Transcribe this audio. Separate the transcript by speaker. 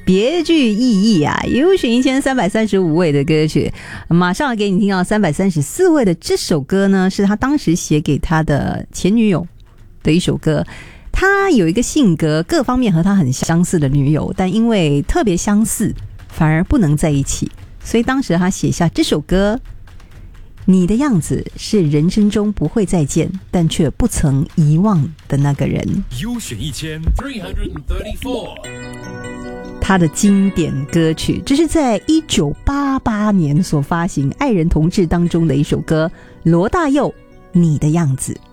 Speaker 1: 别具意义啊！优选1335位的歌曲，马上给你听到334位的这首歌呢，是他当时写给他的前女友的一首歌。他有一个性格各方面和他很相似的女友，但因为特别相似，反而不能在一起，所以当时他写下这首歌。你的样子是人生中不会再见，但却不曾遗忘的那个人。
Speaker 2: 优选1334，
Speaker 1: 他的经典歌曲，这是在1988年所发行《爱人同志》当中的一首歌，罗大佑《你的样子》。